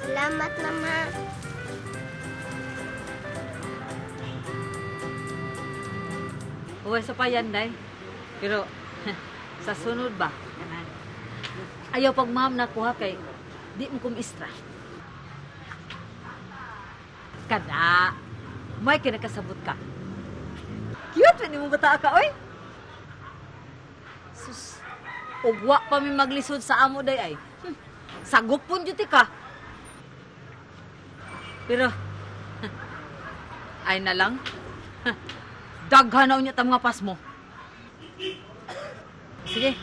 Salamat, Mama. Uwe sa pa yan, day. Pero, sa sunod ba? Ayaw pag ma'am nakuha kay, di mo kumistra. Kada, may kinakasabot ka. Cute, hindi mo bata ka, oy. Sus, ugwa pa mi maglisod sa amo, day, ay. Sagop po duty ka. Pero, ay na lang. Daghanaw niya tam nga pas mo. Sige,